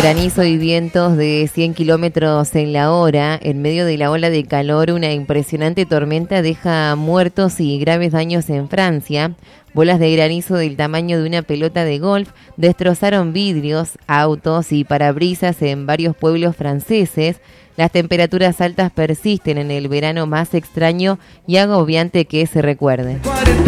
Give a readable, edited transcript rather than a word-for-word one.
Granizo y vientos de 100 kilómetros en la hora. En medio de la ola de calor, una impresionante tormenta deja muertos y graves daños en Francia. Bolas de granizo del tamaño de una pelota de golf destrozaron vidrios, autos y parabrisas en varios pueblos franceses. Las temperaturas altas persisten en el verano más extraño y agobiante que se recuerde.